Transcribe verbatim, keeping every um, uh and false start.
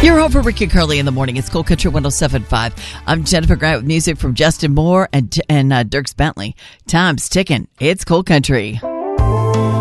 You're over Ricky Curley in the morning. It's Cool Country one oh seven point five. I'm Jennifer Grant with music from Justin Moore and, and uh, Dierks Bentley. Time's ticking. It's Cool Country.